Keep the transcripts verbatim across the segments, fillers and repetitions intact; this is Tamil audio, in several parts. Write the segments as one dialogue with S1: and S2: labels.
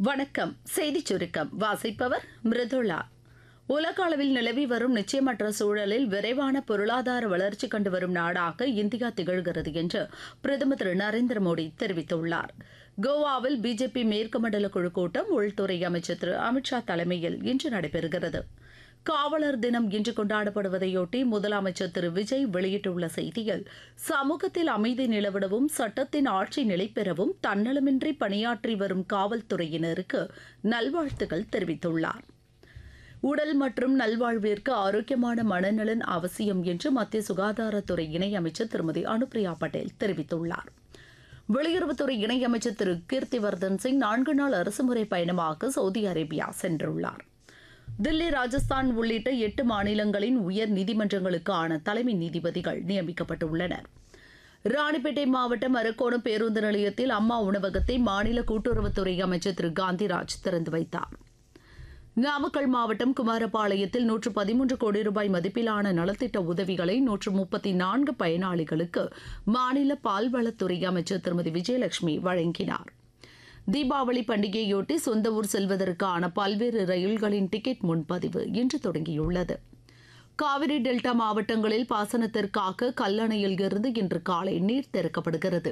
S1: வணக்கம். செய்திச் சுருக்கம் வாசிப்பவர் மிருதுளா. உலக அளவில் நிலவி வரும் நிச்சயமற்ற சூழலில் விரைவான பொருளாதார வளர்ச்சி கண்டு வரும் நாடாக இந்தியா திகழ்கிறது என்று பிரதமர் திரு நரேந்திர மோடி தெரிவித்துள்ளார். கோவாவில் பிஜேபி மேற்கு மண்டல குழு கூட்டம் உள்துறை அமைச்சர் திரு அமித்ஷா தலைமையில் இன்று நடைபெறுகிறது. காவலர் தினம் இன்று கொண்டாடப்படுவதையொட்டி முதலமைச்சர் திரு விஜய் வெளியிட்டுள்ள செய்தியில், சமூகத்தில் அமைதி நிலவிடவும் சட்டத்தின் ஆட்சி நிலைபெறவும் தன்னலமின்றி பணியாற்றி வரும் காவல்துறையினருக்கு நல்வாழ்த்துக்கள் தெரிவித்துள்ளார். உடல் மற்றும் நல்வாழ்விற்கு ஆரோக்கியமான மனநலன் அவசியம் என்று மத்திய சுகாதாரத்துறை இணையமைச்சர் திருமதி அனுப்பிரியா பட்டேல் தெரிவித்துள்ளார். வெளியுறவுத்துறை இணையமைச்சர் திரு கீர்த்திவர்தன் சிங் நான்கு நாள் அரசுமுறை பயணமாக சவுதி அரேபியா சென்றுள்ளார். தில்லி, ராஜஸ்தான் உள்ளிட்ட எட்டு மாநிலங்களின் உயர் நீதிமன்றங்களுக்கான தலைமை நீதிபதிகள் நியமிக்கப்பட்டுள்ளனர். ராணிப்பேட்டை மாவட்டம் அரக்கோணம் பேருந்து நிலையத்தில் அம்மா உணவகத்தை மாநில கூட்டுறவுத்துறை அமைச்சர் திரு காந்திராஜ் திறந்து வைத்தார். நாமக்கல் மாவட்டம் குமாரபாளையத்தில் நூற்று பதிமூன்று கோடி ரூபாய் மதிப்பிலான நலத்திட்ட உதவிகளை நூற்று முப்பத்தி நான்கு பயனாளிகளுக்கு மாநில பால்வளத்துறை அமைச்சர் திருமதி விஜயலட்சுமி வழங்கினார். தீபாவளி பண்டிகையொட்டி சொந்த ஊர் செல்வதற்கான பல்வேறு ரயில்களின் டிக்கெட் முன்பதிவு இன்று தொடங்கியுள்ளது. காவிரி டெல்டா மாவட்டங்களில் பாசனத்திற்காக கல்லணையில் இருந்து இன்று காலை நீர் திறக்கப்படுகிறது.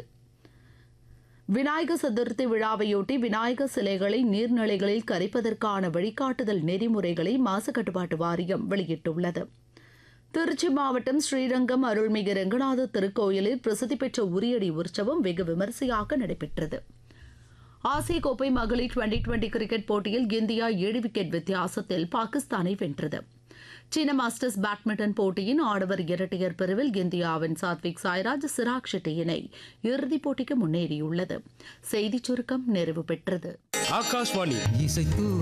S1: விநாயகர் சதுர்த்தி விழாவையொட்டி விநாயகர் சிலைகளை நீர்நிலைகளில் கரைப்பதற்கான வழிகாட்டுதல் நெறிமுறைகளை மாசு கட்டுப்பாட்டு வாரியம் வெளியிட்டுள்ளது. திருச்சி மாவட்டம் ஸ்ரீரங்கம் அருள்மிகு ரெங்கநாதர் திருக்கோயிலில் பிரசித்தி பெற்ற உரியடி உற்சவம் வெகு விமரிசையாக நடைபெற்றது. ஆசிய கோப்பை மகளிர் டுவெண்டி டுவெண்டி கிரிக்கெட் போட்டியில் இந்தியா ஏழு விக்கெட் வித்தியாசத்தில் பாகிஸ்தானை வென்றது. சீன மாஸ்டர்ஸ் பேட்மிண்டன் போட்டியின் ஆடவர் இரட்டையர் பிரிவில் இந்தியாவின் சாத்விக் சாய்ராஜ் சிராக் ஷெட்டி இணை இறுதிப் போட்டிக்கு முன்னேறியுள்ளது. செய்திச் சுருக்கம் நிறைவு பெற்றது.
S2: ஆகாஷ்வாணி
S3: இசைத்து